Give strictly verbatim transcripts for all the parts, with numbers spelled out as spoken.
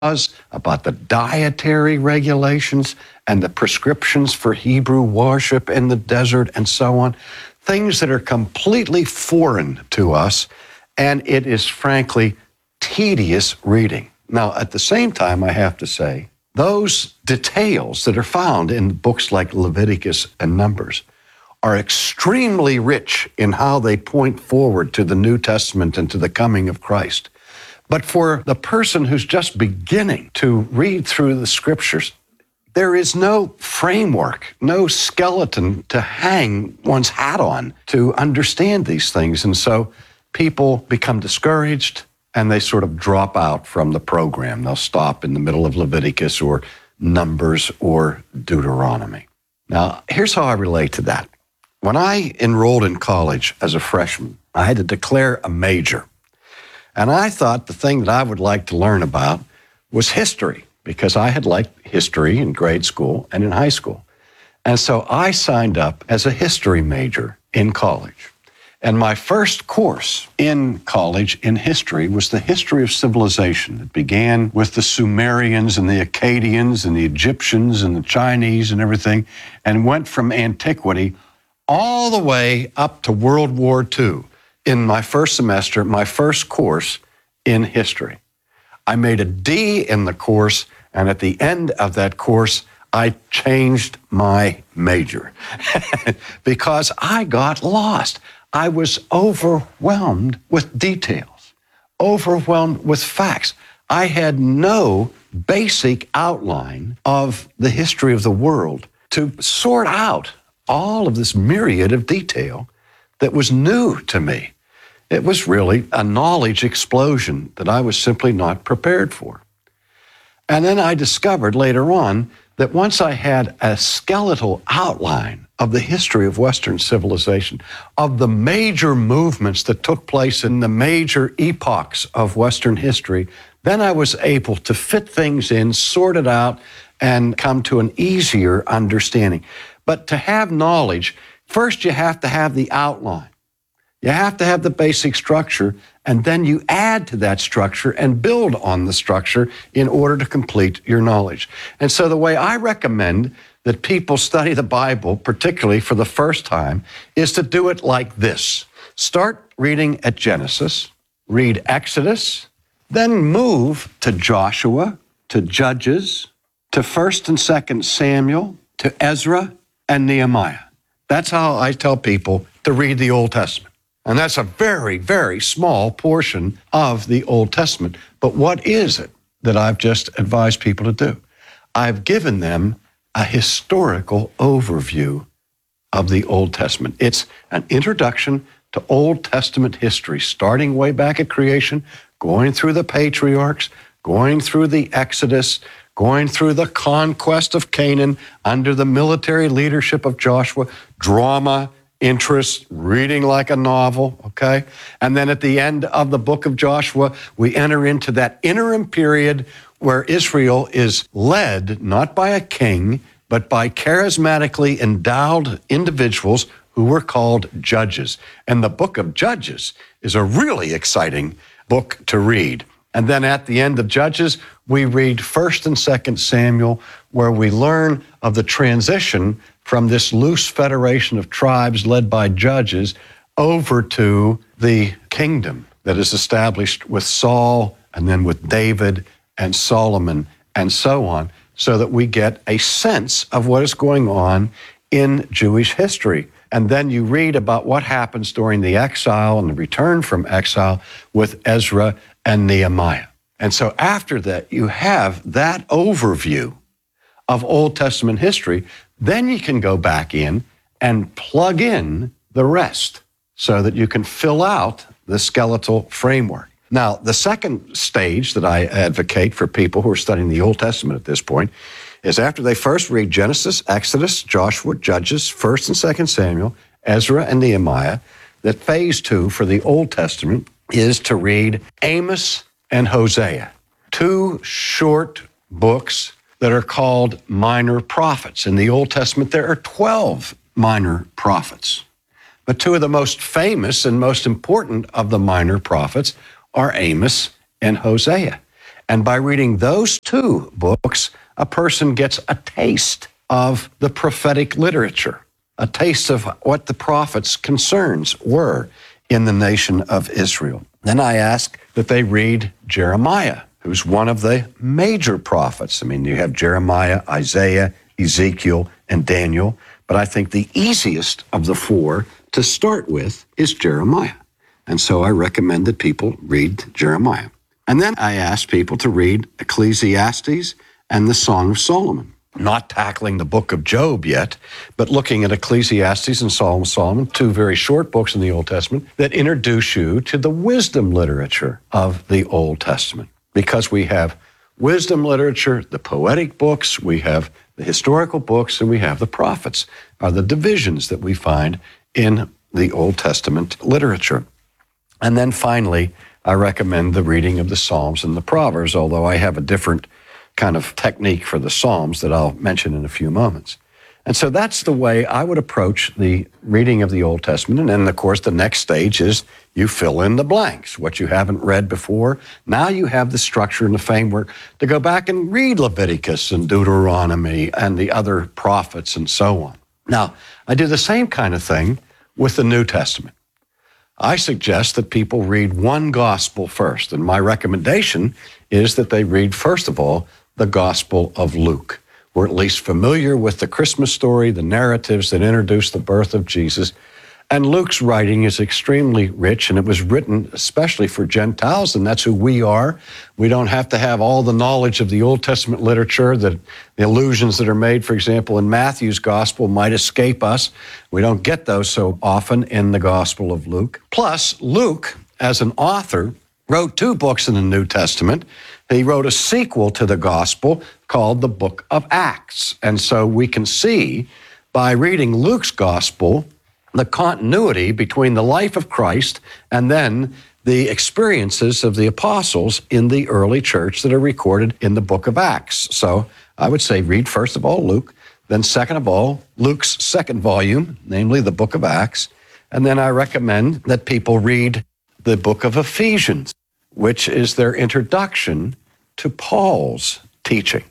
about the dietary regulations and the prescriptions for Hebrew worship in the desert and so on, things that are completely foreign to us, and it is frankly tedious reading. Now, at the same time, I have to say, those details that are found in books like Leviticus and Numbers are extremely rich in how they point forward to the New Testament and to the coming of Christ. But for the person who's just beginning to read through the scriptures, there is no framework, no skeleton to hang one's hat on to understand these things. And so people become discouraged and they sort of drop out from the program. They'll stop in the middle of Leviticus or Numbers or Deuteronomy. Now, here's how I relate to that. When I enrolled in college as a freshman, I had to declare a major. And I thought the thing that I would like to learn about was history, because I had liked history in grade school and in high school. And so I signed up as a history major in college. And my first course in college in history was the history of civilization. It began with the Sumerians and the Akkadians and the Egyptians and the Chinese and everything, and went from antiquity all the way up to World War Two. In my first semester, my first course in history. I made a D in the course, and at the end of that course, I changed my major because I got lost. I was overwhelmed with details, overwhelmed with facts. I had no basic outline of the history of the world to sort out all of this myriad of detail that was new to me. It was really a knowledge explosion that I was simply not prepared for. And then I discovered later on that once I had a skeletal outline of the history of Western civilization, of the major movements that took place in the major epochs of Western history, then I was able to fit things in, sort it out, and come to an easier understanding. But to have knowledge, first you have to have the outline. You have to have the basic structure, and then you add to that structure and build on the structure in order to complete your knowledge. And so the way I recommend that people study the Bible, particularly for the first time, is to do it like this. Start reading at Genesis, read Exodus, then move to Joshua, to Judges, to First and Second Samuel, to Ezra and Nehemiah. That's how I tell people to read the Old Testament. And that's a very, very small portion of the Old Testament. But what is it that I've just advised people to do? I've given them a historical overview of the Old Testament. It's an introduction to Old Testament history, starting way back at creation, going through the patriarchs, going through the Exodus, going through the conquest of Canaan under the military leadership of Joshua, drama, interest, reading like a novel, okay? And then at the end of the book of Joshua, we enter into that interim period where Israel is led not by a king, but by charismatically endowed individuals who were called judges. And the book of Judges is a really exciting book to read. And then at the end of Judges, we read First and Second Samuel, where we learn of the transition from this loose federation of tribes led by judges over to the kingdom that is established with Saul and then with David and Solomon and so on, so that we get a sense of what is going on in Jewish history. And then you read about what happens during the exile and the return from exile with Ezra and Nehemiah. And so after that, you have that overview of Old Testament history. Then you can go back in and plug in the rest so that you can fill out the skeletal framework. Now, the second stage that I advocate for people who are studying the Old Testament at this point is after they first read Genesis, Exodus, Joshua, Judges, First and Second Samuel, Ezra, and Nehemiah, that phase two for the Old Testament is to read Amos and Hosea, two short books that are called minor prophets. In the Old Testament, there are twelve minor prophets. But two of the most famous and most important of the minor prophets are Amos and Hosea. And by reading those two books, a person gets a taste of the prophetic literature, a taste of what the prophets' concerns were in the nation of Israel. Then I ask that they read Jeremiah, who's one of the major prophets. I mean, you have Jeremiah, Isaiah, Ezekiel, and Daniel, but I think the easiest of the four to start with is Jeremiah. And so I recommend that people read Jeremiah. And then I ask people to read Ecclesiastes and the Song of Solomon. Not tackling the book of Job yet, but looking at Ecclesiastes and Song of Solomon, two very short books in the Old Testament that introduce you to the wisdom literature of the Old Testament. Because we have wisdom literature, the poetic books, we have the historical books, and we have the prophets, are the divisions that we find in the Old Testament literature. And then finally, I recommend the reading of the Psalms and the Proverbs, although I have a different kind of technique for the Psalms that I'll mention in a few moments. And so that's the way I would approach the reading of the Old Testament. And then, of course, the next stage is you fill in the blanks, what you haven't read before. Now you have the structure and the framework to go back and read Leviticus and Deuteronomy and the other prophets and so on. Now, I do the same kind of thing with the New Testament. I suggest that people read one gospel first, and my recommendation is that they read, first of all, the Gospel of Luke. We're at least familiar with the Christmas story, the narratives that introduce the birth of Jesus. And Luke's writing is extremely rich, and it was written especially for Gentiles, and that's who we are. We don't have to have all the knowledge of the Old Testament literature, that the allusions that are made, for example, in Matthew's gospel might escape us. We don't get those so often in the Gospel of Luke. Plus, Luke, as an author, wrote two books in the New Testament. He wrote a sequel to the gospel called the Book of Acts. And so we can see by reading Luke's gospel the continuity between the life of Christ and then the experiences of the apostles in the early church that are recorded in the Book of Acts. So I would say read first of all Luke, then second of all Luke's second volume, namely the Book of Acts. And then I recommend that people read the book of Ephesians, which is their introduction to Paul's teaching.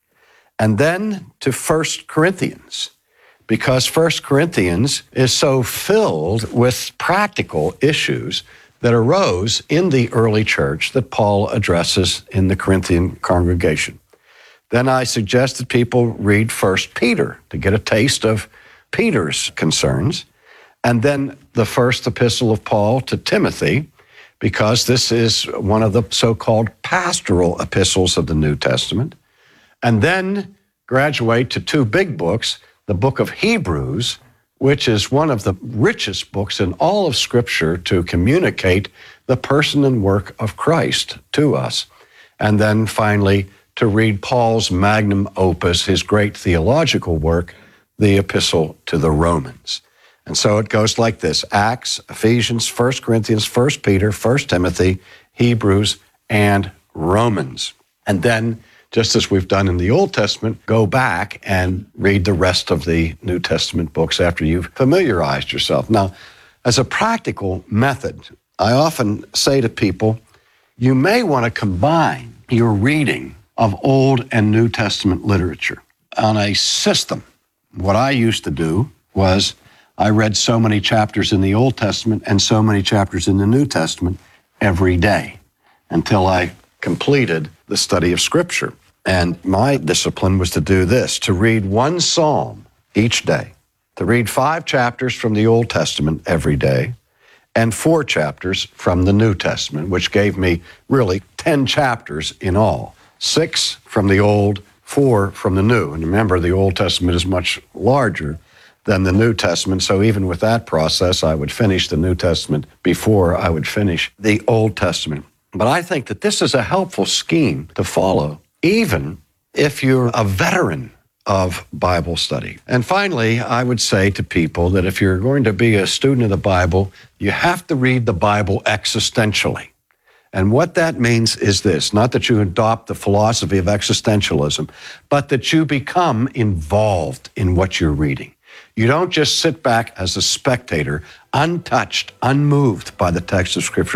And then to First Corinthians, because First Corinthians is so filled with practical issues that arose in the early church that Paul addresses in the Corinthian congregation. Then I suggest that people read First Peter to get a taste of Peter's concerns, and then the first epistle of Paul to Timothy, because this is one of the so-called pastoral epistles of the New Testament, and then graduate to two big books, the book of Hebrews, which is one of the richest books in all of Scripture to communicate the person and work of Christ to us, and then finally to read Paul's magnum opus, his great theological work, the Epistle to the Romans. And so it goes like this: Acts, Ephesians, First Corinthians, First Peter, First Timothy, Hebrews, and Romans. And then, just as we've done in the Old Testament, go back and read the rest of the New Testament books after you've familiarized yourself. Now, as a practical method, I often say to people, you may want to combine your reading of Old and New Testament literature on a system. What I used to do was I read so many chapters in the Old Testament and so many chapters in the New Testament every day until I completed the study of Scripture. And my discipline was to do this, to read one psalm each day, to read five chapters from the Old Testament every day, and four chapters from the New Testament, which gave me really ten chapters in all. Six from the Old, four from the New. And remember, the Old Testament is much larger than the New Testament, so even with that process, I would finish the New Testament before I would finish the Old Testament. But I think that this is a helpful scheme to follow, even if you're a veteran of Bible study. And finally, I would say to people that if you're going to be a student of the Bible, you have to read the Bible existentially. And what that means is this: not that you adopt the philosophy of existentialism, but that you become involved in what you're reading. You don't just sit back as a spectator, untouched, unmoved by the text of Scripture,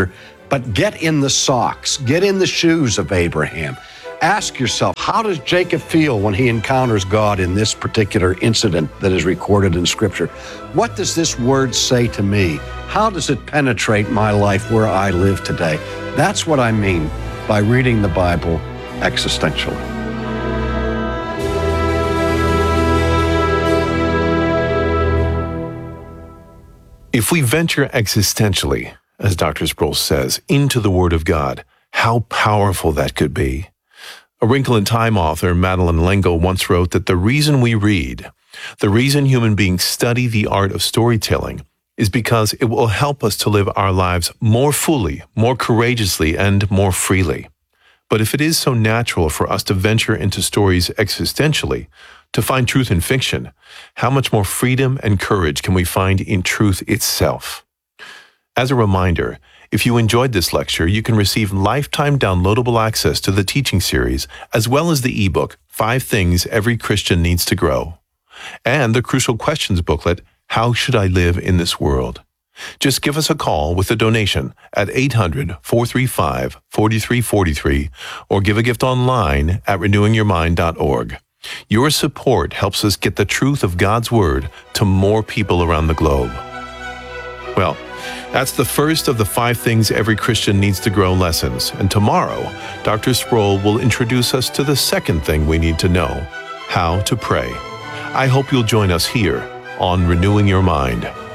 But get in the socks, get in the shoes of Abraham. Ask yourself, how does Jacob feel when he encounters God in this particular incident that is recorded in Scripture? What does this word say to me? How does it penetrate my life where I live today? That's what I mean by reading the Bible existentially. If we venture existentially, as Doctor Sproul says, into the Word of God, how powerful that could be. A Wrinkle in Time author, Madeleine L'Engle, once wrote that the reason we read, the reason human beings study the art of storytelling, is because it will help us to live our lives more fully, more courageously, and more freely. But if it is so natural for us to venture into stories existentially, to find truth in fiction, how much more freedom and courage can we find in truth itself? As a reminder, if you enjoyed this lecture, you can receive lifetime downloadable access to the teaching series, as well as the ebook, Five Things Every Christian Needs to Grow, and the Crucial Questions booklet, How Should I Live in This World? Just give us a call with a donation at eight hundred, four three five, four three four three or give a gift online at renewing your mind dot org. Your support helps us get the truth of God's Word to more people around the globe. Well, that's the first of the Five Things Every Christian Needs to Grow lessons, and tomorrow, Doctor Sproul will introduce us to the second thing we need to know, how to pray. I hope you'll join us here on Renewing Your Mind.